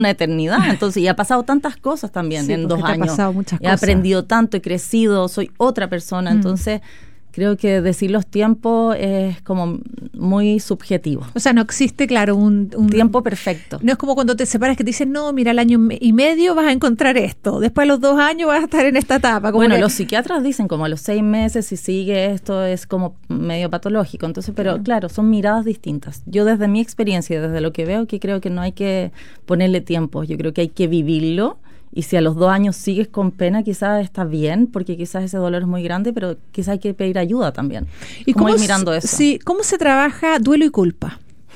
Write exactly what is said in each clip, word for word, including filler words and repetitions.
una eternidad. Entonces, y ha pasado tantas cosas también sí, en dos años. Ha pasado muchas he cosas. aprendido tanto, he crecido, soy otra persona. Mm. Entonces, creo que decir los tiempos es como muy subjetivo. O sea, no existe, claro, un, un tiempo perfecto. No es como cuando te separas que te dicen, no, mira, al año y medio vas a encontrar esto. Después de los dos años vas a estar en esta etapa. Como bueno, que... los psiquiatras dicen como a los seis meses si sigue esto es como medio patológico. Entonces, pero claro. claro, son miradas distintas. Yo desde mi experiencia, desde lo que veo, que creo que no hay que ponerle tiempo. Yo creo que hay que vivirlo. Y si a los dos años sigues con pena, quizás está bien, porque quizás ese dolor es muy grande, pero quizás hay que pedir ayuda también. ¿Y cómo, cómo ir mirando eso? Sí, ¿cómo se trabaja duelo y culpa?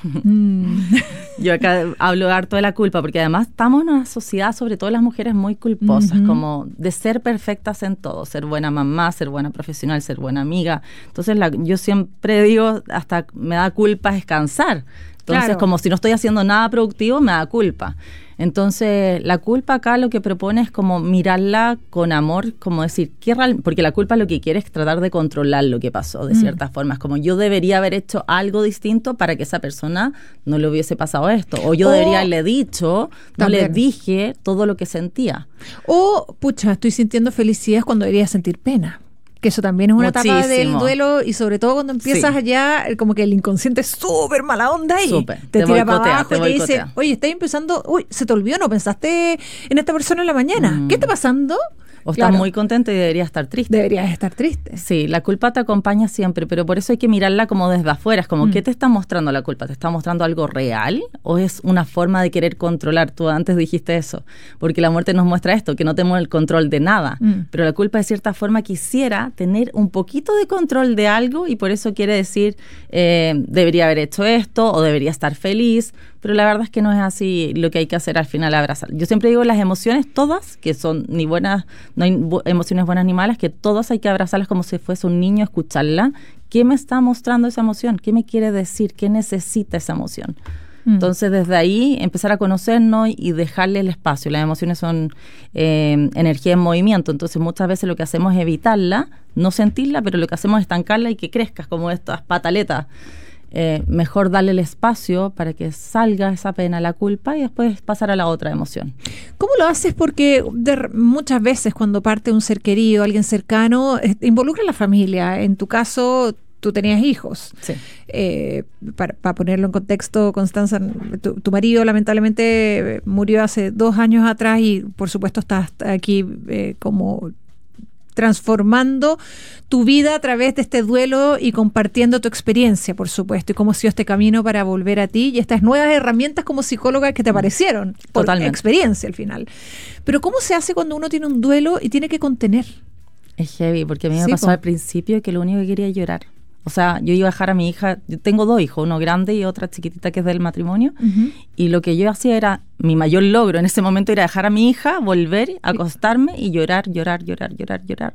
mm. Yo acá hablo harto de la culpa, porque además estamos en una sociedad, sobre todo las mujeres, muy culposas, uh-huh. como de ser perfectas en todo, ser buena mamá, ser buena profesional, ser buena amiga. Entonces la, yo siempre digo, hasta me da culpa descansar. Entonces, claro. como si no estoy haciendo nada productivo, me da culpa. Entonces, la culpa acá lo que propone es como mirarla con amor, como decir, ¿qué real? Porque la culpa lo que quiere es tratar de controlar lo que pasó, de mm. ciertas formas. Como yo debería haber hecho algo distinto para que esa persona no le hubiese pasado esto. O yo o, debería haberle dicho, no también. le dije todo lo que sentía. O, pucha, estoy sintiendo felicidad cuando debería sentir pena. Que eso también es una Muchísimo. etapa del duelo y sobre todo cuando empiezas sí. allá, como que el inconsciente es súper mala onda y Súper. te, te tira boicotea, para abajo te y te dice, oye, estás empezando, uy, se te olvidó, no pensaste en esta persona en la mañana, mm. ¿qué está pasando? O estás claro. muy contento y deberías estar triste. Deberías estar triste. Sí, la culpa te acompaña siempre, pero por eso hay que mirarla como desde afuera. Es como, mm. ¿qué te está mostrando la culpa? ¿Te está mostrando algo real o es una forma de querer controlar? Tú antes dijiste eso, porque la muerte nos muestra esto, que no tenemos el control de nada. Mm. Pero la culpa de cierta forma quisiera tener un poquito de control de algo y por eso quiere decir, eh, debería haber hecho esto o debería estar feliz. Pero la verdad es que no es así. Lo que hay que hacer al final es abrazar. Yo siempre digo las emociones todas, que son ni buenas, no hay bu- emociones buenas ni malas, que todas hay que abrazarlas como si fuese un niño, escucharla. ¿Qué me está mostrando esa emoción? ¿Qué me quiere decir? ¿Qué necesita esa emoción? Mm. Entonces, desde ahí, empezar a conocernos y dejarle el espacio. Las emociones son eh, energía en movimiento. Entonces, muchas veces lo que hacemos es evitarla, no sentirla, pero lo que hacemos es estancarla y que crezca como estas pataletas. Eh, mejor darle el espacio para que salga esa pena, la culpa y después pasar a la otra emoción. ¿Cómo lo haces? Porque de, muchas veces cuando parte un ser querido, alguien cercano, eh, involucra a la familia. En tu caso, tú tenías hijos. Sí. Eh, para, para ponerlo en contexto, Constanza, tu, tu marido lamentablemente murió hace dos años atrás y por supuesto estás aquí eh, como transformando tu vida a través de este duelo y compartiendo tu experiencia, por supuesto, y cómo ha sido este camino para volver a ti y estas nuevas herramientas como psicóloga que te aparecieron por Totalmente. experiencia al final. Pero ¿cómo se hace cuando uno tiene un duelo y tiene que contener? Es heavy, porque a mí me sí, pasó po. al principio que lo único que quería llorar. O sea, yo iba a dejar a mi hija, yo tengo dos hijos, uno grande y otra chiquitita que es del matrimonio, uh-huh. y lo que yo hacía era, mi mayor logro en ese momento era dejar a mi hija, volver, acostarme y llorar, llorar, llorar, llorar, llorar.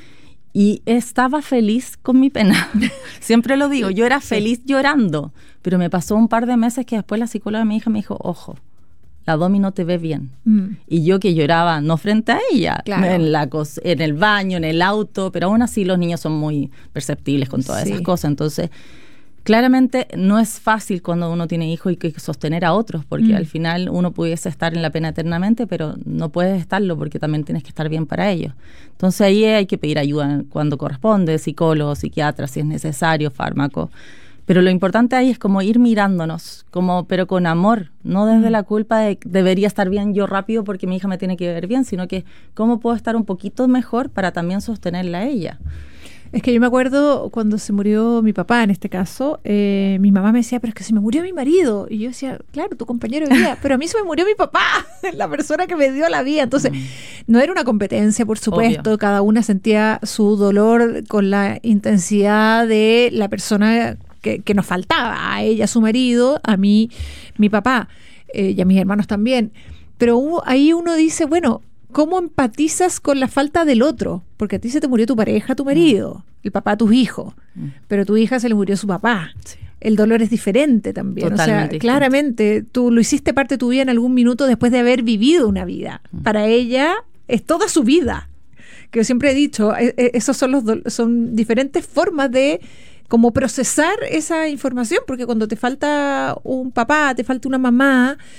Y estaba feliz con mi pena. Siempre lo digo, yo era feliz sí. llorando, pero me pasó un par de meses que después la psicóloga de mi hija me dijo, ojo, la Domi no te ve bien. Mm. Y yo que lloraba, no frente a ella, claro. en, la co- en el baño, en el auto, pero aún así los niños son muy perceptibles con todas sí. esas cosas. Entonces, claramente no es fácil cuando uno tiene hijos y que sostener a otros, porque mm. al final uno pudiese estar en la pena eternamente, pero no puedes estarlo porque también tienes que estar bien para ellos. Entonces ahí hay que pedir ayuda cuando corresponde, psicólogo, psiquiatra, si es necesario, fármaco. Pero lo importante ahí es como ir mirándonos, como pero con amor, no desde mm. la culpa de debería estar bien yo rápido porque mi hija me tiene que ver bien, sino que cómo puedo estar un poquito mejor para también sostenerla a ella. Es que yo me acuerdo cuando se murió mi papá, en este caso, eh, mi mamá me decía, pero es que se me murió mi marido. Y yo decía, claro, tu compañero de vida, pero a mí se me murió mi papá, la persona que me dio la vida. Entonces, mm. no era una competencia, por supuesto. Obvio. Cada una sentía su dolor con la intensidad de la persona que, que nos faltaba. A ella, su marido, a mí, mi papá, eh, y a mis hermanos también. Pero hubo, ahí uno dice, bueno, ¿cómo empatizas con la falta del otro? Porque a ti se te murió tu pareja, tu marido, mm. el papá de tus hijos, mm. pero a tu hija se le murió su papá. Sí. El dolor es diferente también. Totalmente o sea, claramente tú lo hiciste parte de tu vida en algún minuto después de haber vivido una vida. Mm. Para ella es toda su vida. Que yo siempre he dicho, esos son los do- son diferentes formas de cómo procesar esa información, porque cuando te falta un papá, te falta una mamá,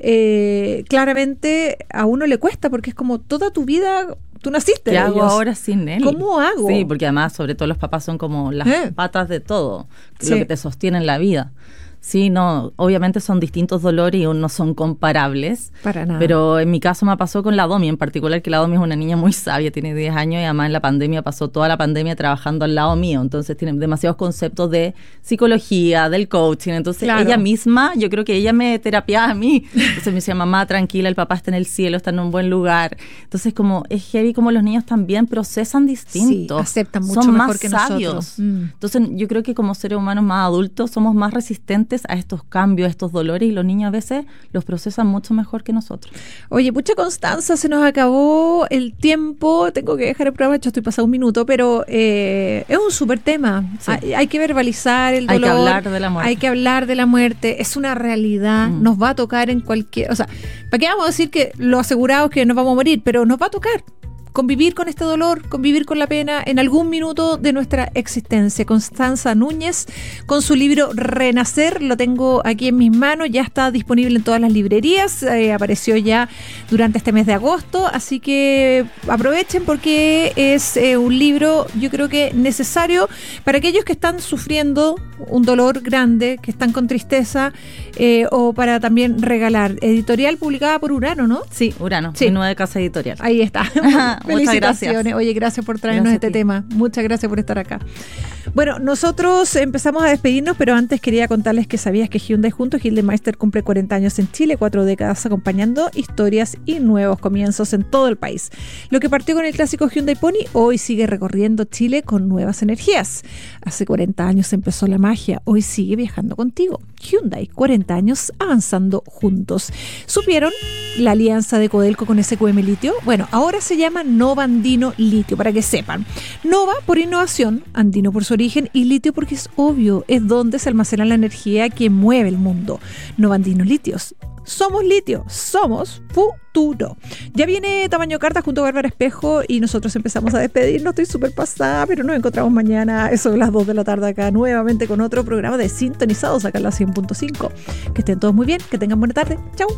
eh, claramente a uno le cuesta porque es como toda tu vida... Tú naciste. ¿Qué hago ahora sin él? ¿Cómo hago? Sí, porque además, sobre todo, los papás son como las eh. patas de todo, sí. lo que te sostiene en la vida. Sí, no, obviamente son distintos dolores y no son comparables. Para nada. Pero en mi caso me pasó con la Domi en particular, que la Domi es una niña muy sabia, tiene diez años y además en la pandemia pasó toda la pandemia trabajando al lado mío. Entonces tiene demasiados conceptos de psicología, del coaching. Entonces claro. ella misma, yo creo que ella me terapiaba a mí. Entonces me decía, mamá, tranquila, el papá está en el cielo, está en un buen lugar. Entonces como es heavy como los niños también procesan distinto. Sí, aceptan mucho son mejor más que sabios. nosotros. Mm. Entonces yo creo que como seres humanos más adultos somos más resistentes a estos cambios, a estos dolores, y los niños a veces los procesan mucho mejor que nosotros. Oye, pucha Constanza, se nos acabó el tiempo, tengo que dejar el programa, yo estoy pasado un minuto, pero eh, es un súper tema. Sí. Hay, hay que verbalizar el dolor. Hay que hablar de la muerte. Hay que hablar de la muerte, es una realidad, mm. nos va a tocar en cualquier... O sea, ¿para qué vamos a decir que lo asegurado es que nos vamos a morir? Pero nos va a tocar. Convivir con este dolor, convivir con la pena en algún minuto de nuestra existencia. Constanza Núñez, con su libro Renacer, lo tengo aquí en mis manos, ya está disponible en todas las librerías, eh, apareció ya durante este mes de agosto, así que aprovechen porque es eh, un libro, yo creo que necesario para aquellos que están sufriendo un dolor grande, que están con tristeza, eh, o para también regalar. Editorial publicada por Urano, ¿no? Sí, Urano, sí. Mi nueva casa editorial. Ahí está. Muchas gracias. Oye, gracias por traernos gracias este tema. Muchas gracias por estar acá. Bueno, nosotros empezamos a despedirnos, pero antes quería contarles que sabías que Hyundai junto Gildemeister cumple cuarenta años en Chile, cuatro décadas acompañando historias y nuevos comienzos en todo el país. Lo que partió con el clásico Hyundai Pony, hoy sigue recorriendo Chile con nuevas energías. Hace cuarenta años empezó la magia, hoy sigue viajando contigo. Hyundai, cuarenta años avanzando juntos. ¿Supieron la alianza de Codelco con S Q M Litio? Bueno, ahora se llama Nova Andino Litio, para que sepan. Nova por innovación, Andino por su origen y Litio porque es obvio, es donde se almacena la energía que mueve el mundo. Nova Andino Litios. Somos litio, somos futuro. Ya viene Tamaño Carta junto a Bárbara Espejo y nosotros empezamos a despedirnos. Estoy súper pasada, pero nos encontramos mañana, eso de las dos de la tarde acá, nuevamente con otro programa de Sintonizados acá en la cien punto cinco. Que estén todos muy bien, que tengan buena tarde. Chau.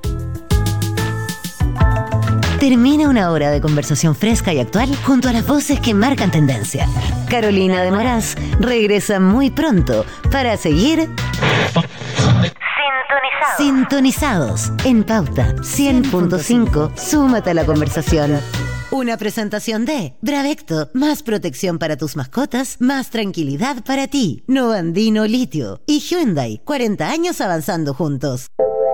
Termina una hora de conversación fresca y actual junto a las voces que marcan tendencia. Carolina de Moraz regresa muy pronto para seguir Sintonizados. Sintonizados en Pauta cien punto cinco. Súmate a la conversación. Una presentación de Bravecto, más protección para tus mascotas, más tranquilidad para ti. Nova Andino Litio y Hyundai, cuarenta años avanzando juntos.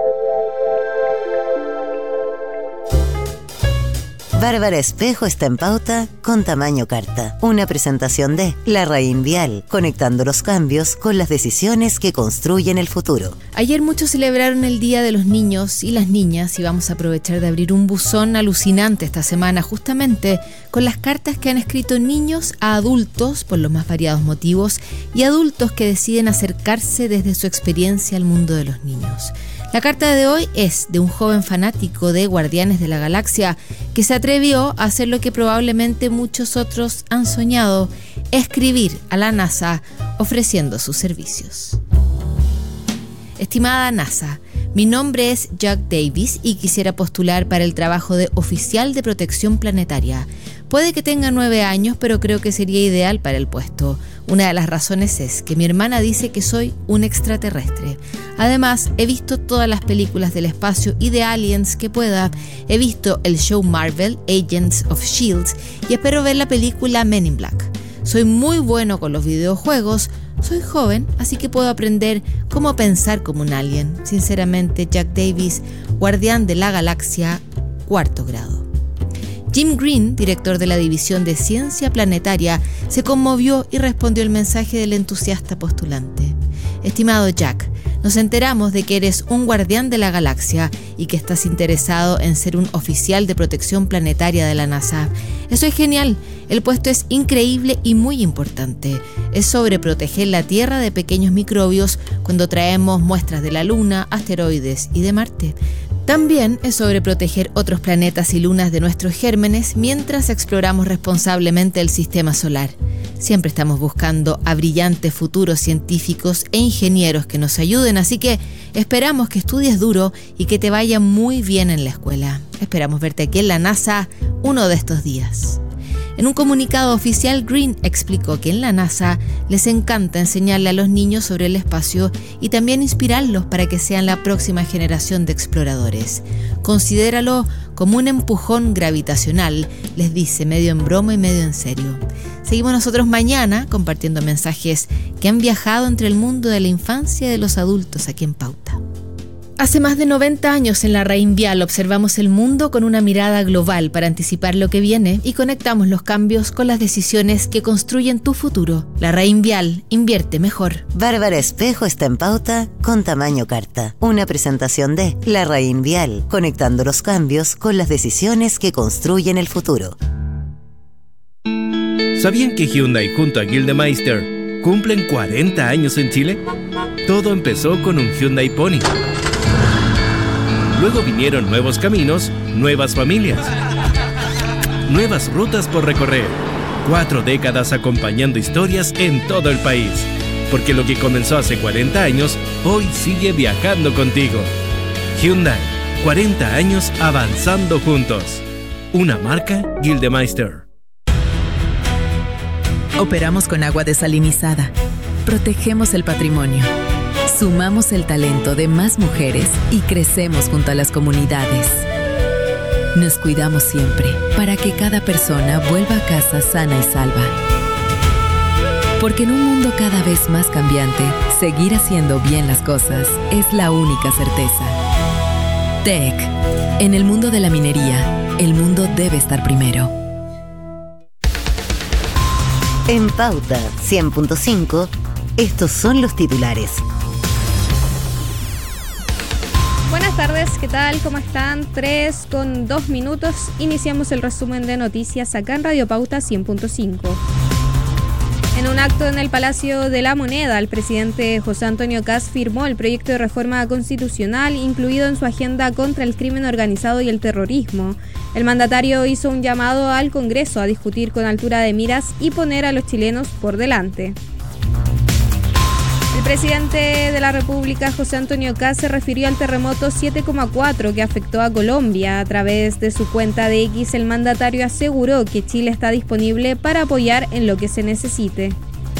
Bárbara Espejo está en Pauta con Tamaño Carta. Una presentación de La Raín Vial, conectando los cambios con las decisiones que construyen el futuro. Ayer muchos celebraron el Día de los Niños y las Niñas y vamos a aprovechar de abrir un buzón alucinante esta semana justamente con las cartas que han escrito niños a adultos por los más variados motivos y adultos que deciden acercarse desde su experiencia al mundo de los niños. La carta de hoy es de un joven fanático de Guardianes de la Galaxia que se atrevió a hacer lo que probablemente muchos otros han soñado, escribir a la NASA ofreciendo sus servicios. Estimada NASA, mi nombre es Jack Davis y quisiera postular para el trabajo de oficial de protección planetaria. Puede que tenga nueve años, pero creo que sería ideal para el puesto. Una de las razones es que mi hermana dice que soy un extraterrestre. Además, he visto todas las películas del espacio y de aliens que pueda. He visto el show Marvel, Agents of Shield, y espero ver la película Men in Black. Soy muy bueno con los videojuegos. Soy joven, así que puedo aprender cómo pensar como un alien. Sinceramente, Jack Davis, Guardián de la Galaxia, cuarto grado. Jim Green, director de la División de Ciencia Planetaria, se conmovió y respondió el mensaje del entusiasta postulante. Estimado Jack, nos enteramos de que eres un guardián de la galaxia y que estás interesado en ser un oficial de protección planetaria de la NASA. Eso es genial. El puesto es increíble y muy importante. Es sobre proteger la Tierra de pequeños microbios cuando traemos muestras de la Luna, asteroides y de Marte. También es sobre proteger otros planetas y lunas de nuestros gérmenes mientras exploramos responsablemente el sistema solar. Siempre estamos buscando a brillantes futuros científicos e ingenieros que nos ayuden, así que esperamos que estudies duro y que te vaya muy bien en la escuela. Esperamos verte aquí en la NASA uno de estos días. En un comunicado oficial, Green explicó que en la NASA les encanta enseñarle a los niños sobre el espacio y también inspirarlos para que sean la próxima generación de exploradores. Considéralo como un empujón gravitacional, les dice, medio en broma y medio en serio. Seguimos nosotros mañana compartiendo mensajes que han viajado entre el mundo de la infancia y de los adultos aquí en Pauta. Hace más de noventa años en la Raín Vial observamos el mundo con una mirada global para anticipar lo que viene y conectamos los cambios con las decisiones que construyen tu futuro. La Raín Vial, invierte mejor. Bárbara Espejo está en Pauta con tamaño carta. Una presentación de La Raín Vial, conectando los cambios con las decisiones que construyen el futuro. ¿Sabían que Hyundai junto a Gildemeister cumplen cuarenta años en Chile? Todo empezó con un Hyundai Pony. Luego vinieron nuevos caminos, nuevas familias, nuevas rutas por recorrer. Cuatro décadas acompañando historias en todo el país. Porque lo que comenzó hace cuarenta años, hoy sigue viajando contigo. Hyundai, cuarenta años avanzando juntos. Una marca Gildemeister. Operamos con agua desalinizada. Protegemos el patrimonio. Sumamos el talento de más mujeres y crecemos junto a las comunidades. Nos cuidamos siempre para que cada persona vuelva a casa sana y salva. Porque en un mundo cada vez más cambiante, seguir haciendo bien las cosas es la única certeza. T E C. En el mundo de la minería, el mundo debe estar primero. En Pauta cien punto cinco, estos son los titulares. Buenas tardes, ¿qué tal? ¿Cómo están? Tres con dos minutos. Iniciamos el resumen de noticias acá en Radio Pauta cien punto cinco. En un acto en el Palacio de la Moneda, el presidente José Antonio Kast firmó el proyecto de reforma constitucional incluido en su agenda contra el crimen organizado y el terrorismo. El mandatario hizo un llamado al Congreso a discutir con altura de miras y poner a los chilenos por delante. El presidente de la República, José Antonio Kast, se refirió al terremoto siete coma cuatro que afectó a Colombia. A través de su cuenta de X, el mandatario aseguró que Chile está disponible para apoyar en lo que se necesite.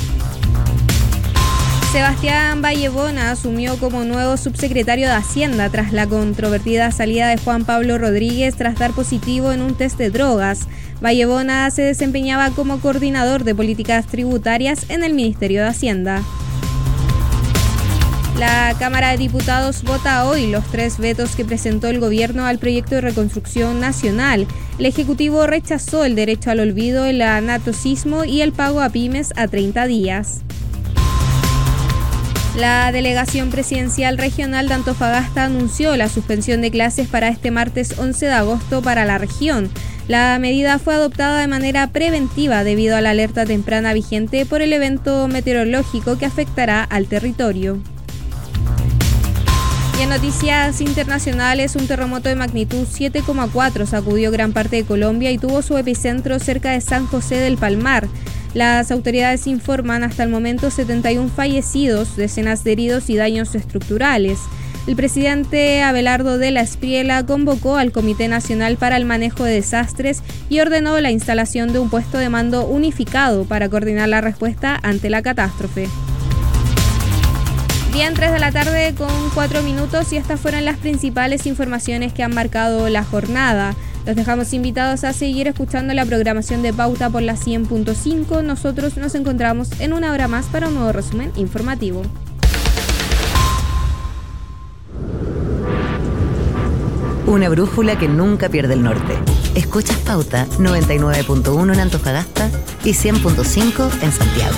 Sebastián Vallebona asumió como nuevo subsecretario de Hacienda tras la controvertida salida de Juan Pablo Rodríguez tras dar positivo en un test de drogas. Vallebona se desempeñaba como coordinador de políticas tributarias en el Ministerio de Hacienda. La Cámara de Diputados vota hoy los tres vetos que presentó el gobierno al proyecto de reconstrucción nacional. El Ejecutivo rechazó el derecho al olvido, el anatocismo y el pago a pymes a treinta días. La Delegación Presidencial Regional de Antofagasta anunció la suspensión de clases para este martes once de agosto para la región. La medida fue adoptada de manera preventiva debido a la alerta temprana vigente por el evento meteorológico que afectará al territorio. Y en noticias internacionales, un terremoto de magnitud siete coma cuatro sacudió gran parte de Colombia y tuvo su epicentro cerca de San José del Palmar. Las autoridades informan hasta el momento setenta y uno fallecidos, decenas de heridos y daños estructurales. El presidente Abelardo de la Espriella convocó al Comité Nacional para el Manejo de Desastres y ordenó la instalación de un puesto de mando unificado para coordinar la respuesta ante la catástrofe. Bien, tres de la tarde con cuatro minutos y estas fueron las principales informaciones que han marcado la jornada. Los dejamos invitados a seguir escuchando la programación de Pauta por la cien punto cinco. Nosotros nos encontramos en una hora más para un nuevo resumen informativo. Una brújula que nunca pierde el norte. Escuchas Pauta noventa y nueve punto uno en Antofagasta y cien punto cinco en Santiago.